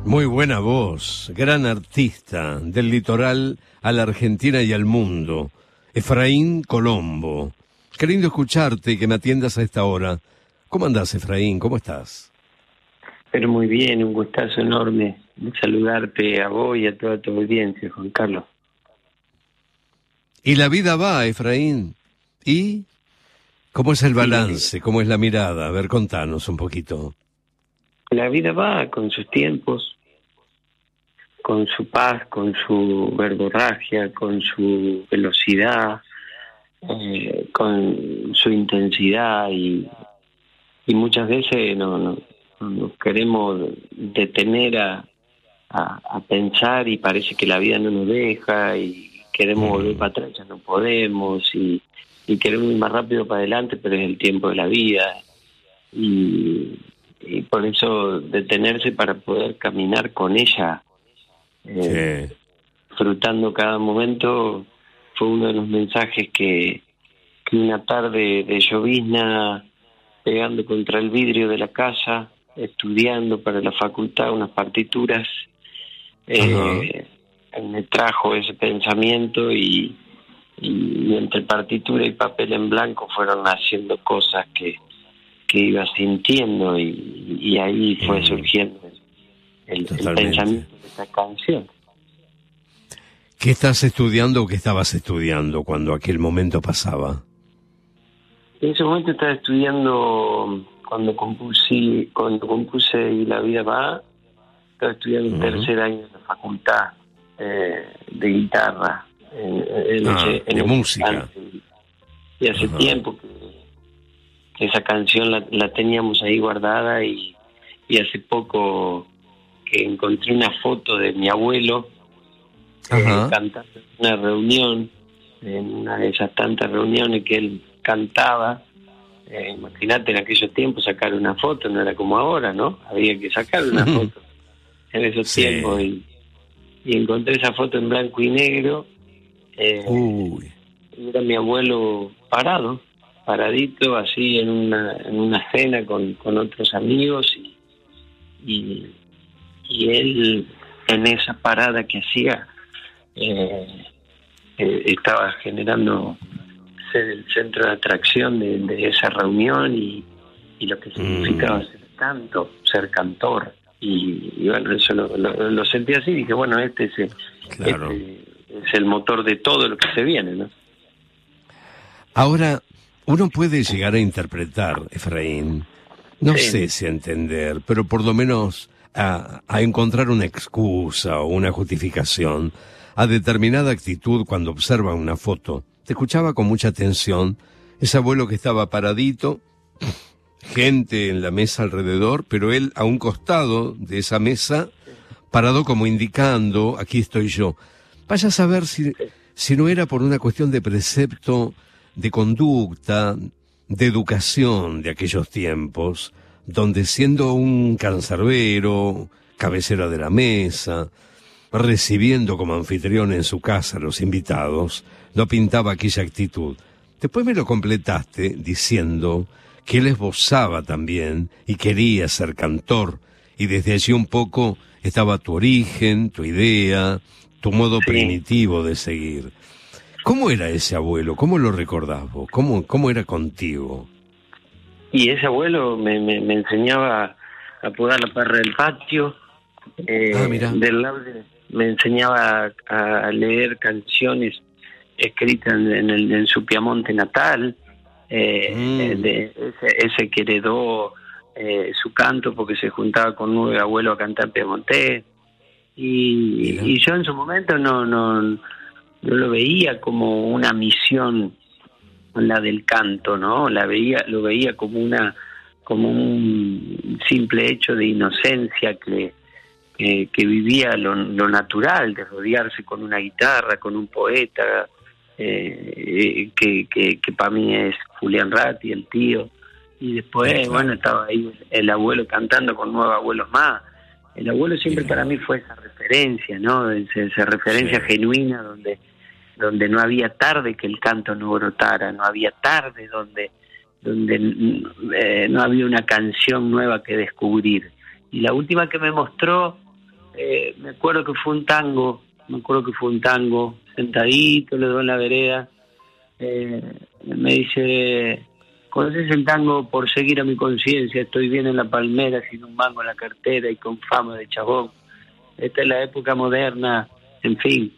Muy buena voz, gran artista, del litoral a la Argentina y al mundo. Efraín Colombo. Qué lindo escucharte y que me atiendas a esta hora. ¿Cómo andás, Efraín? ¿Cómo estás? Pero muy bien, un gustazo enorme de saludarte a vos y a toda tu audiencia, Juan Carlos. Y la vida va, Efraín. ¿Y cómo es el balance? ¿Cómo es la mirada? A ver, contanos un poquito. La vida va con sus tiempos, con su paz, con su verborragia, con su velocidad, con su intensidad y muchas veces no nos queremos detener a pensar y parece que la vida no nos deja y queremos volver para atrás, ya no podemos y queremos ir más rápido para adelante, pero es el tiempo de la vida y por eso detenerse para poder caminar con ella, disfrutando cada momento, fue uno de los mensajes que una tarde de llovizna, pegando contra el vidrio de la casa, estudiando para la facultad unas partituras, me trajo ese pensamiento y entre partitura y papel en blanco fueron haciendo cosas que iba sintiendo y ahí fue surgiendo el pensamiento de esta canción. ¿Qué estás estudiando o qué estabas estudiando cuando aquel momento pasaba? En ese momento estaba estudiando, cuando compuse Y la vida va, estaba estudiando el tercer año de la facultad de guitarra. De música. Y hace tiempo que esa canción la teníamos ahí guardada y hace poco que encontré una foto de mi abuelo cantando en una reunión, en una de esas tantas reuniones que él cantaba. Imagínate, en aquellos tiempos sacar una foto no era como ahora, ¿no? Había que sacar una foto en esos tiempos y encontré esa foto en blanco y negro. Era mi abuelo paradito así en una cena con otros amigos y él en esa parada que hacía estaba generando ser el centro de atracción de esa reunión y lo que significaba ser cantor y bueno, eso lo sentí así y dije, bueno, este es el motor de todo lo que se viene, ¿no? Ahora, uno puede llegar a interpretar, Efraín, no sé si a entender, pero por lo menos a encontrar una excusa o una justificación a determinada actitud cuando observa una foto. Te escuchaba con mucha atención, ese abuelo que estaba paradito, gente en la mesa alrededor, pero él a un costado de esa mesa, parado como indicando, aquí estoy yo. Vaya a saber si no era por una cuestión de precepto, de conducta, de educación de aquellos tiempos, donde siendo un cancerbero, cabecera de la mesa, recibiendo como anfitrión en su casa a los invitados, no pintaba aquella actitud. Después me lo completaste diciendo que él esbozaba también y quería ser cantor, y desde allí un poco estaba tu origen, tu idea, tu modo primitivo de seguir. ¿Cómo era ese abuelo? ¿Cómo lo recordás vos? ¿Cómo era contigo? Y ese abuelo me enseñaba a podar la parra del patio. Del lado me enseñaba a leer canciones escritas en su Piamonte natal. Ese que heredó su canto porque se juntaba con 9 abuelos a cantar piamontés. Y yo en su momento no lo veía como una misión, la del canto, ¿no? Lo veía como un simple hecho de inocencia que vivía lo natural de rodearse con una guitarra, con un poeta, que para mí es Julián Ratti, el tío. Y después, bueno, estaba ahí el abuelo cantando con 9 abuelos más. El abuelo siempre para mí fue esa referencia, ¿no? Esa referencia genuina donde no había tarde que el canto no brotara, no había tarde donde no había una canción nueva que descubrir. Y la última que me mostró me acuerdo que fue un tango, sentadito, le doy en la vereda, me dice, ¿conoces el tango? Por seguir a mi conciencia, estoy bien en la palmera, sin un mango en la cartera y con fama de chabón. Esta es la época moderna, en fin.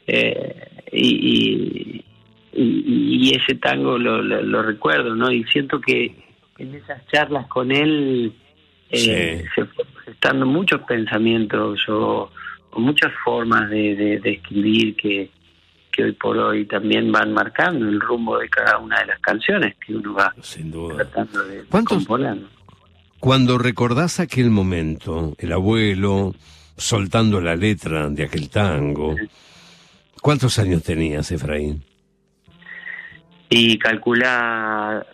Y ese tango lo recuerdo, ¿no? Y siento que en esas charlas con él se fue gestando muchos pensamientos o muchas formas de escribir que hoy por hoy también van marcando el rumbo de cada una de las canciones que uno va sin duda tratando de componer. Cuando recordás aquel momento, el abuelo soltando la letra de aquel tango, ¿cuántos años tenías, Efraín? Y calculá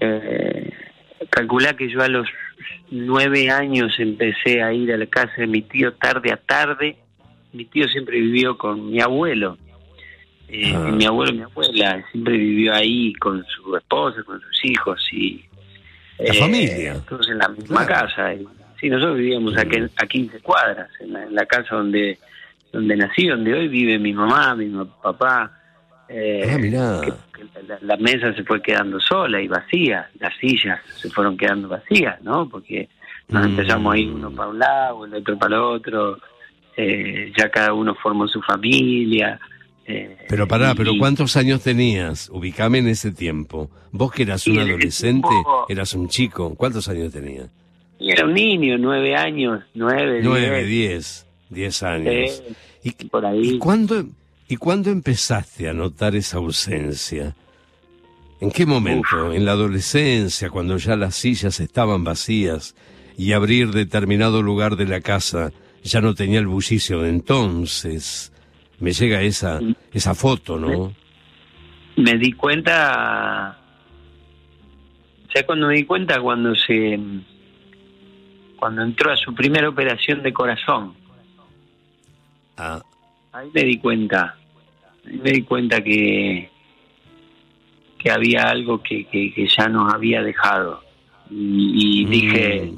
que yo a los 9 años empecé a ir a la casa de mi tío tarde a tarde. Mi tío siempre vivió con mi abuelo. Y mi abuelo y mi abuela siempre vivió ahí con su esposa, con sus hijos y la familia. Todos en la misma casa. Sí, nosotros vivíamos a 15 cuadras, en la casa donde nací, donde hoy vive mi mamá, mi papá. Mirá. Que la mesa se fue quedando sola y vacía, las sillas se fueron quedando vacías, ¿no? Porque nos empezamos a ir uno para un lado, el otro para el otro, ya cada uno formó su familia. Pero pero ¿cuántos años tenías? Ubicame en ese tiempo. Vos que eras un adolescente, eras un chico, ¿cuántos años tenías? Era un niño, 9 años, 10 años. Por ahí. ¿Y cuándo empezaste a notar esa ausencia? ¿En qué momento? ¿En la adolescencia, cuando ya las sillas estaban vacías y abrir determinado lugar de la casa ya no tenía el bullicio de entonces? Me llega esa foto, ¿no? Me di cuenta... cuando me di cuenta cuando entró a su primera operación de corazón. Ahí me di cuenta que había algo que ya nos había dejado. Y dije,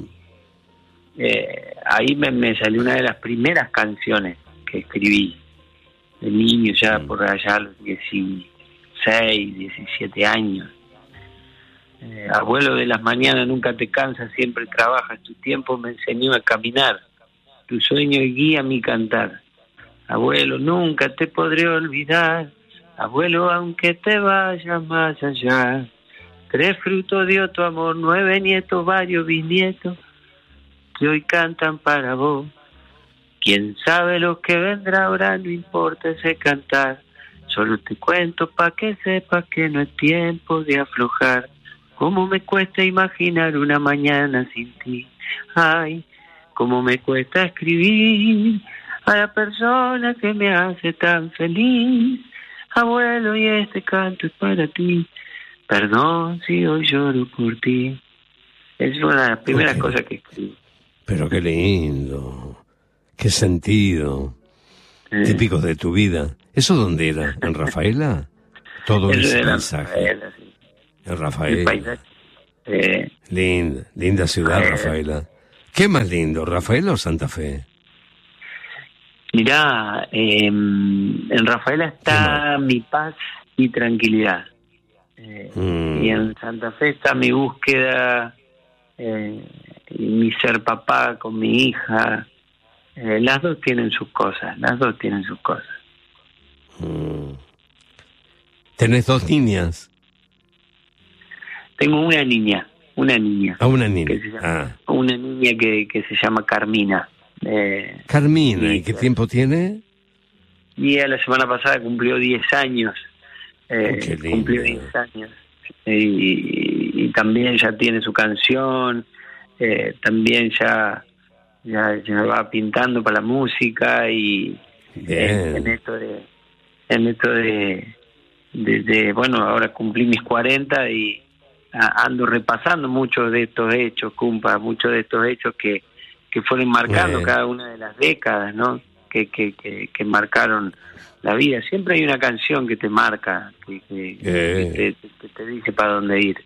ahí me salió una de las primeras canciones que escribí, de niño, ya por allá a los 16, 17 años. Abuelo de las mañanas, nunca te cansas, siempre trabajas, tu tiempo me enseñó a caminar, tu sueño guía mi cantar. Abuelo, nunca te podré olvidar, abuelo, aunque te vayas más allá. 3 frutos dio tu amor, 9 nietos, varios bisnietos, que hoy cantan para vos. Quién sabe lo que vendrá ahora, no importa ese cantar. Solo te cuento pa' que sepas que no es tiempo de aflojar. Cómo me cuesta imaginar una mañana sin ti. Ay, cómo me cuesta escribir a la persona que me hace tan feliz. Abuelo, y este canto es para ti. Perdón si hoy lloro por ti. Es una de las primeras cosas que escribí. Pero qué lindo. Qué sentido. Típicos de tu vida. ¿Eso dónde era? ¿En Rafaela? Todo ese paisaje. Rafaela, sí. En Rafaela. Linda ciudad, Rafaela. ¿Qué más lindo, Rafaela o Santa Fe? Mirá, en Rafaela está mi paz y tranquilidad. Y en Santa Fe está mi búsqueda y mi ser papá con mi hija. Las dos tienen sus cosas, ¿Tenés 2 niñas? Tengo una niña. Una niña. Una niña que se llama Carmina. Carmina, ¿y qué tiempo tiene? Y la semana pasada cumplió 10 años. Cumplió 10 años. Y también ya tiene su canción, también ya va pintando para la música y en esto de bueno, ahora cumplí mis 40 y ando repasando muchos de estos hechos, muchos de estos hechos que fueron marcando cada una de las décadas, ¿no? Que marcaron la vida. Siempre hay una canción que te marca, que te dice para dónde ir.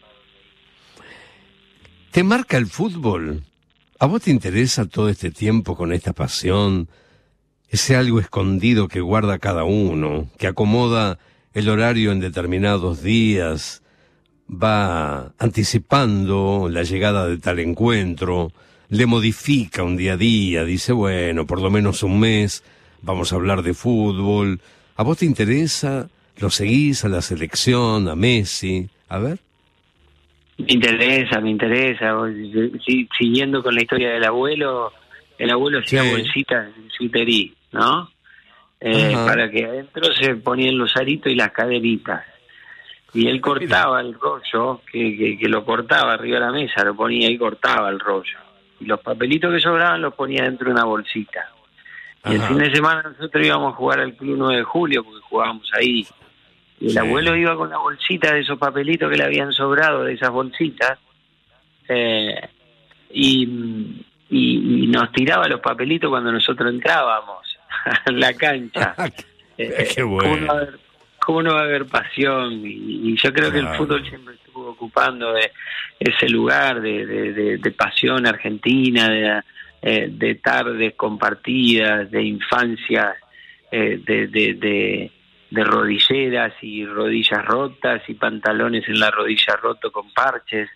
¿Te marca el fútbol? ¿A vos te interesa todo este tiempo con esta pasión ese algo escondido que guarda cada uno, que acomoda el horario en determinados días, va anticipando la llegada de tal encuentro, le modifica un día a día, dice, bueno, por lo menos un mes vamos a hablar de fútbol. ¿A vos te interesa? ¿Lo seguís a la selección, a Messi? A ver. Me interesa. Sí, siguiendo con la historia del abuelo, el abuelo hacía bolsitas en suiterí, ¿no? Para que adentro se ponían los aritos y las caderitas. Y él cortaba el rollo, que lo cortaba arriba de la mesa, lo ponía y cortaba el rollo. Y los papelitos que sobraban los ponía dentro de una bolsita. Y el fin de semana nosotros íbamos a jugar al Club 9 de Julio, porque jugábamos ahí. Y el abuelo iba con la bolsita de esos papelitos que le habían sobrado de esas bolsitas, y nos tiraba los papelitos cuando nosotros entrábamos a la cancha. Qué bueno. ¿Cómo no va a haber pasión? Y yo creo que el fútbol siempre estuvo ocupando ese lugar de pasión argentina, de tardes compartidas, de infancias, de rodilleras y rodillas rotas y pantalones en la rodilla roto con parches,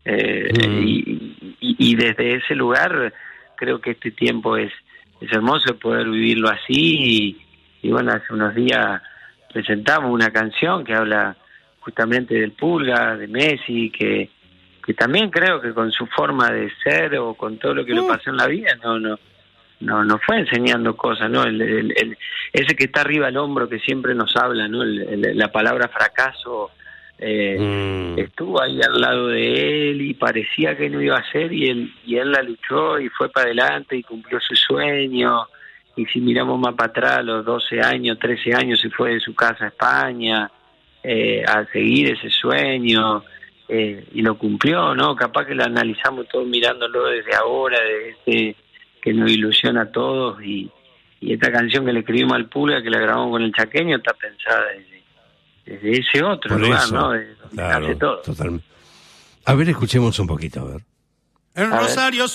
y desde ese lugar creo que este tiempo es hermoso poder vivirlo así. Y bueno, hace unos días presentamos una canción que habla justamente del Pulga, de Messi, que también creo que con su forma de ser o con todo lo que le pasó en la vida no fue enseñando cosas, ¿no? Ese que está arriba al hombro que siempre nos habla, ¿no? La palabra fracaso estuvo ahí al lado de él y parecía que no iba a ser, y él la luchó y fue para adelante y cumplió su sueño. Y si miramos más para atrás, a los 12 años, 13 años, se fue de su casa a España a seguir ese sueño, y lo cumplió, ¿no? Capaz que lo analizamos todos mirándolo desde ahora, desde que nos ilusiona a todos, y esta canción que le escribimos al Pulga, que la grabamos con el Chaqueño, está pensada desde ese otro por lugar, eso, ¿no? De donde nace todo. Totalmente. A ver, escuchemos un poquito, a ver. En Rosario